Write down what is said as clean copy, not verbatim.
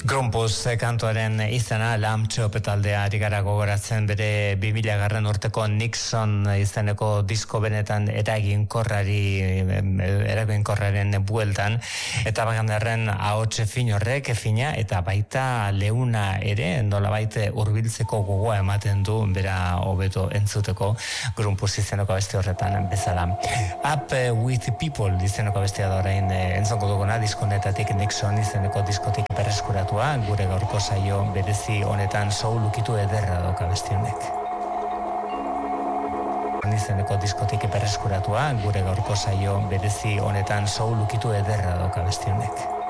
Grumpus kantuaren izena Lamb Chop taldea ari gara gogoratzen bere 2000 urteko Nixon izeneko disko benetan eraginkorraren bueltan eta bagandarren ahotse fin horrek fina eta baita leuna ere nolabait hurbiltzeko gogoa ematen du bera hobeto entzuteko Grumpus izeneko abesti horretan bezala. Up with People izeneko abestia da orain entzongo duguna diskonetatik Nixon izeneko diskotik berreskuratua gure gaurko saio berezi honetan soul ukitu ederra dauka abesti honek. Izeneko diskotik berreskuratua gure gaurko saio berezi honetan soul ukitu ederra dauka abesti honek.